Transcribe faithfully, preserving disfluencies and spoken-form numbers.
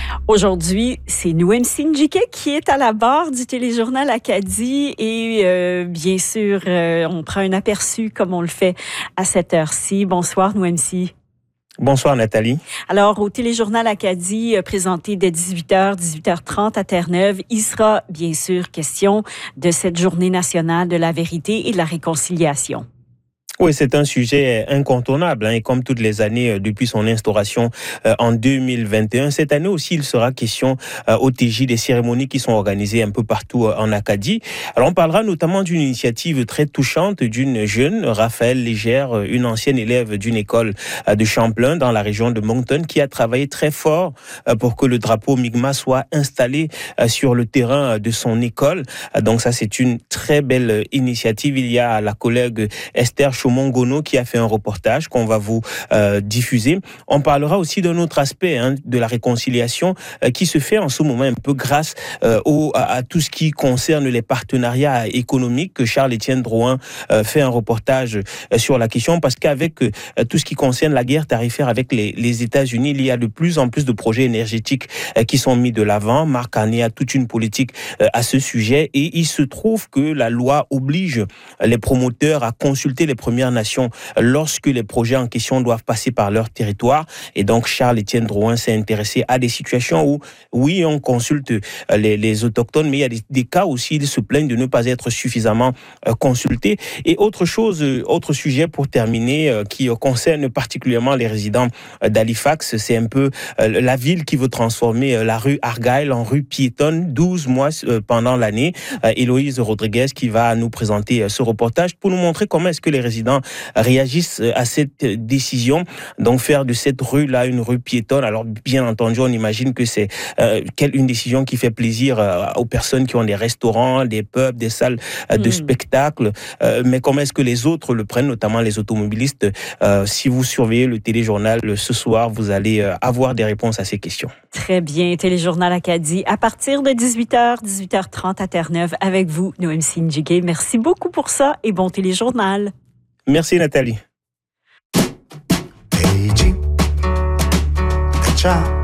Aujourd'hui, c'est Nouemsi Njike qui est à la barre du téléjournal Acadie et euh, bien sûr, euh, on prend un aperçu comme on le fait à cette heure-ci. Bonsoir Nouemsi. Bonsoir Nathalie. Alors, au téléjournal Acadie, euh, présenté dès dix-huit heures, dix-huit heures trente à Terre-Neuve, il sera bien sûr question de cette journée nationale de la vérité et de la réconciliation. Oui, c'est un sujet incontournable, hein, et comme toutes les années depuis son instauration euh, en deux mille vingt et un, cette année aussi, il sera question euh, au T J des cérémonies qui sont organisées un peu partout euh, en Acadie. Alors, on parlera notamment d'une initiative très touchante d'une jeune, Raphaël Légère, une ancienne élève d'une école euh, de Champlain dans la région de Moncton, qui a travaillé très fort euh, pour que le drapeau Mi'kmaq soit installé euh, sur le terrain de son école. Euh, donc ça, c'est une très belle initiative. Il y a la collègue Esther Mongono qui a fait un reportage qu'on va vous euh, diffuser. On parlera aussi d'un autre aspect hein, de la réconciliation euh, qui se fait en ce moment un peu grâce euh, au, à, à tout ce qui concerne les partenariats économiques. Que Charles-Étienne Drouin euh, fait un reportage euh, sur la question parce qu'avec euh, tout ce qui concerne la guerre tarifaire avec les, les États-Unis, il y a de plus en plus de projets énergétiques euh, qui sont mis de l'avant. Marc Carney a toute une politique euh, à ce sujet et il se trouve que la loi oblige les promoteurs à consulter les premières nations lorsque les projets en question doivent passer par leur territoire. Et donc, Charles-Étienne Drouin s'est intéressé à des situations où, oui, on consulte les, les autochtones, mais il y a des, des cas aussi, ils se plaignent de ne pas être suffisamment euh, consultés. Et autre chose, euh, autre sujet pour terminer, euh, qui concerne particulièrement les résidents euh, d'Halifax, c'est un peu euh, la ville qui veut transformer euh, la rue Argyle en rue piétonne, douze mois euh, pendant l'année. Euh, Héloïse Rodriguez qui va nous présenter euh, ce reportage pour nous montrer comment est-ce que les résidents réagissent à cette décision, donc faire de cette rue-là une rue piétonne. Alors bien entendu, on imagine que c'est euh, une décision qui fait plaisir euh, aux personnes qui ont des restaurants, des pubs, des salles euh, de mmh. spectacle, euh, mais comment est-ce que les autres le prennent, notamment les automobilistes? euh, Si vous surveillez le téléjournal ce soir, vous allez euh, avoir des réponses à ces questions. Très bien, téléjournal Acadie à partir de dix-huit heures, dix-huit heures trente à Terre-Neuve avec vous, Nouemsi Njike. Merci beaucoup pour ça et bon téléjournal. Merci Nathalie. Hey, G. Ciao.